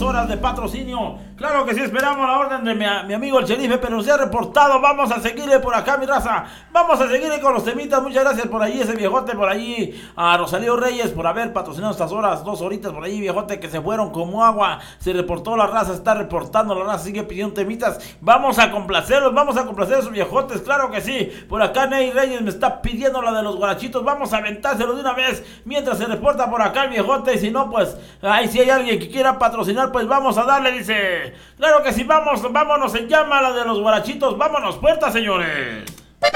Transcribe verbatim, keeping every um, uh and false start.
horas de patrocinio. Claro que sí, esperamos la orden de mi, mi amigo el sheriff, pero se ha reportado. Vamos a seguirle por acá, mi raza. Vamos a seguirle con los temitas. Muchas gracias por allí, ese viejote por allí. A Rosalío Reyes por haber patrocinado estas horas, dos horitas por allí, viejote, que se fueron como agua. Se reportó la raza, está reportando la raza, sigue pidiendo temitas. Vamos a complacerlos, vamos a complacer a sus viejotes, claro que sí. Por acá Ney Reyes me está pidiendo la de los guarachitos. Vamos a aventárselo de una vez mientras se reporta por acá el viejote. Y si no, pues, ahí si hay alguien que quiera patrocinar, pues vamos a darle, dice. Claro que sí, vamos, vámonos, se llama la de los guarachitos. Vámonos, puerta, señores.